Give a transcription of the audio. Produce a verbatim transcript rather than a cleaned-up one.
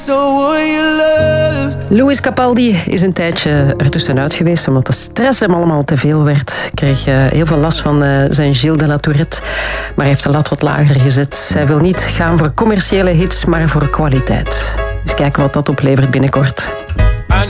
Louis Capaldi is een tijdje ertussenuit geweest omdat de stress hem allemaal te veel werd. Kreeg uh, heel veel last van uh, zijn Gilles de la Tourette. Maar hij heeft de lat wat lager gezet. Hij wil niet gaan voor commerciële hits, maar voor kwaliteit. Dus kijken wat dat oplevert binnenkort.